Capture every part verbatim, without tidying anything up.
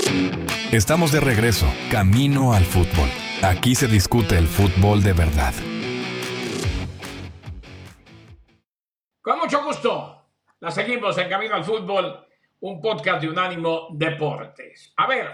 Estamos de regreso, camino al fútbol. Aquí se discute el fútbol de verdad. Con mucho gusto, la seguimos en Camino al Fútbol, un podcast de Unánimo Deportes. A ver,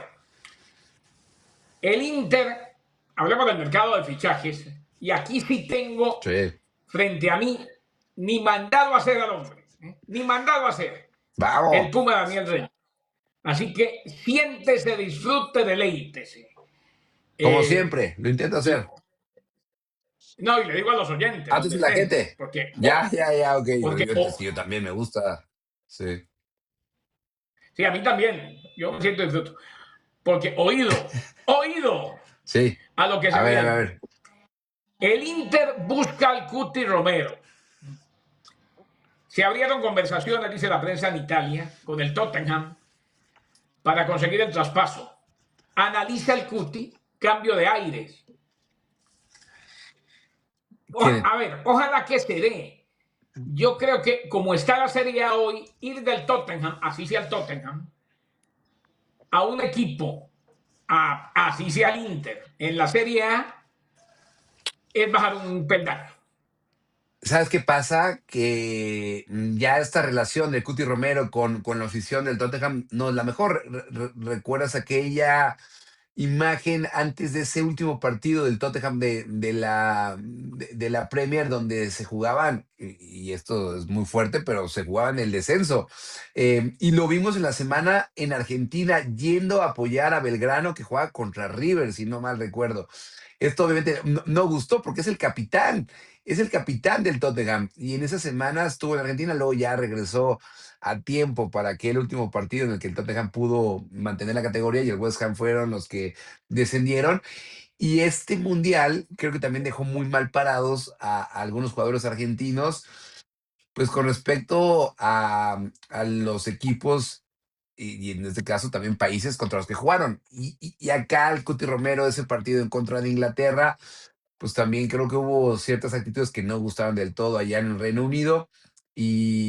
el Inter, hablemos del mercado de fichajes, y aquí sí tengo Sí. frente a mí, ni mandado a hacer al hombre, ¿eh? ni mandado a hacer, Vamos. el Puma Daniel Reyes. Así que siéntese, disfrute, deleítese. Como Eh, siempre, lo intento hacer. No, y le digo a los oyentes. Ah, donde entonces la estén, gente. Porque, Ya, ya, ya, ok. porque Yo, yo, o- sí, yo también me gusta. Sí. sí, a mí también. Yo me siento disfruto. Porque oído, oído Sí. a lo que se A ver, a ver, a viene. ver. El Inter busca al Cuti Romero. Se abrieron conversaciones, dice la prensa en Italia, con el Tottenham para conseguir el traspaso. Analiza el Cuti, cambio de aires. O- Tienen. a ver, ojalá que se dé. Yo creo que como está la Serie A hoy, ir del Tottenham, así sea el Tottenham, a un equipo, a, así sea el Inter, en la Serie A, es bajar un peldaño. ¿Sabes qué pasa? Que mm, ya esta relación de Cuti Romero con, con la afición del Tottenham no es la mejor. Re- re- ¿Recuerdas aquella imagen antes de ese último partido del Tottenham de, de la, de, de la Premier donde se jugaban, y, y esto es muy fuerte, pero se jugaban el descenso? Eh, y lo vimos en la semana en Argentina yendo a apoyar a Belgrano que juega contra River, si no mal recuerdo. Esto obviamente no, no gustó porque es el capitán, es el capitán del Tottenham. Y en esas semanas estuvo en Argentina, luego ya regresó a tiempo para aquel último partido en el que el Tottenham pudo mantener la categoría y el West Ham fueron los que descendieron. Y este mundial creo que también dejó muy mal parados a, a algunos jugadores argentinos, pues con respecto a, a los equipos y, y en este caso también países contra los que jugaron. Y, y, y acá el Cuti Romero, ese partido en contra de Inglaterra, pues también creo que hubo ciertas actitudes que no gustaron del todo allá en el Reino Unido. Y